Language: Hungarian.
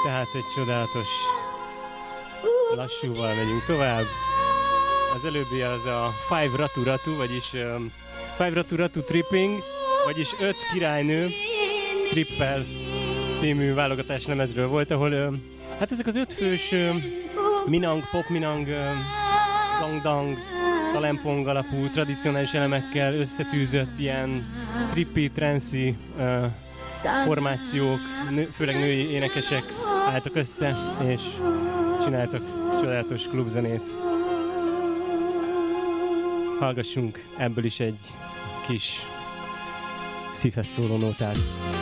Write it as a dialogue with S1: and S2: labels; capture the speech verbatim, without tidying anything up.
S1: Tehát egy csodálatos lassúval megyünk tovább. Az előbbi az a Five Ratu Ratu, vagyis um, Five Ratu Ratu Tripping, vagyis öt királynő trippel című válogatás lemezről volt, ahol um, hát ezek az öt fős um, minang, pop minang, um, dang-dang, talempong alapú, tradicionális elemekkel összetűzött ilyen trippi, trancy uh, formációk, nő, főleg női énekesek álltak össze, és csináltak csodálatos klubzenét. Hallgassunk ebből is egy kis szívhez szóló nótát.